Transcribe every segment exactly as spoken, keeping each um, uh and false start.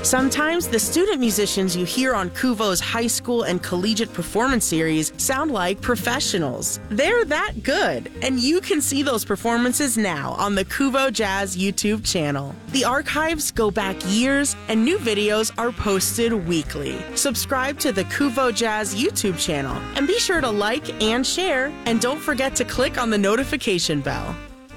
Sometimes the student musicians you hear on Kuvo's high school and collegiate performance series sound like professionals. They're that good, and you can see those performances now on the Kuvo Jazz YouTube channel. The archives go back years, and new videos are posted weekly. Subscribe to the Kuvo Jazz YouTube channel, and be sure to like and share, and don't forget to click on the notification bell.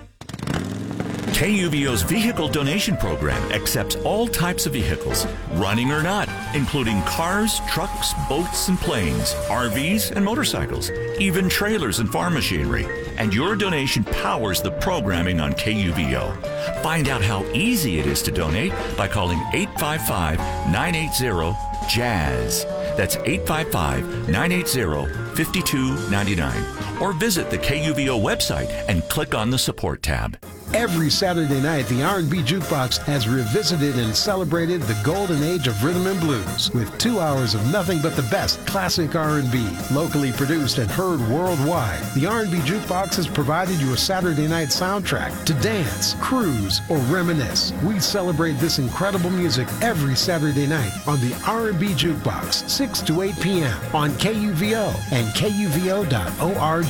K U V O's vehicle donation program accepts all types of vehicles, running or not, including cars, trucks, boats, and planes, R Vs, and motorcycles, even trailers and farm machinery. And your donation powers the programming on K U V O. Find out how easy it is to donate by calling eight five five, nine eight zero, JAZZ. That's eight five five, nine eight zero, five two nine nine. Or visit the K U V O website and click on the support tab. Every Saturday night, the R and B Jukebox has revisited and celebrated the golden age of rhythm and blues with two hours of nothing but the best classic R and B, locally produced and heard worldwide. The R and B Jukebox has provided your Saturday night soundtrack to dance, cruise, or reminisce. We celebrate this incredible music every Saturday night on the R and B Jukebox, six to eight p.m. on K U V O and K U V O dot org.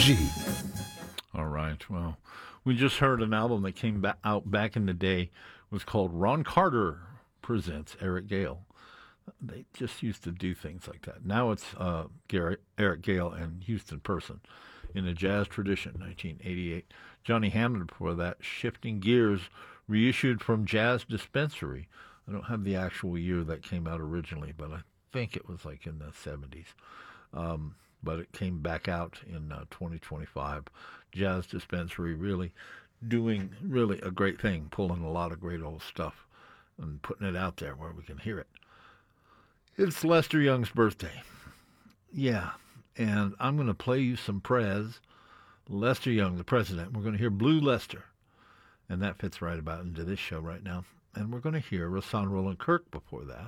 All right, well, we just heard an album that came ba- out back in the day. It was called Ron Carter Presents Eric Gale. They just used to do things like that. Now it's uh, Garrett, Eric Gale and Houston Person in a jazz tradition, nineteen eighty-eight. Johnny Hammond before that, Shifting Gears, reissued from Jazz Dispensary. I don't have the actual year that came out originally, but I think it was like in the seventies. Um, but it came back out in uh, twenty twenty-five. Jazz Dispensary really doing really a great thing, pulling a lot of great old stuff and putting it out there where we can hear it. It's Lester Young's birthday. Yeah, and I'm going to play you some Prez. Lester Young, the president. We're going to hear Blue Lester, and that fits right about into this show right now. And we're going to hear Rahsaan Roland Kirk before that,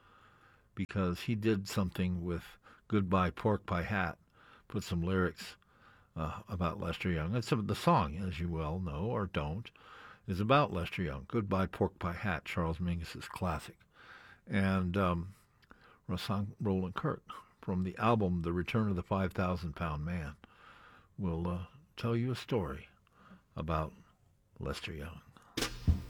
because he did something with Goodbye Pork Pie Hat, put some lyrics uh, about Lester Young. And some, the song, as you well know or don't, is about Lester Young. Goodbye Pork Pie Hat, Charles Mingus's classic. And um, Rahsaan Roland Kirk, from the album The Return of the five thousand pound Man, will uh, tell you a story about Lester Young.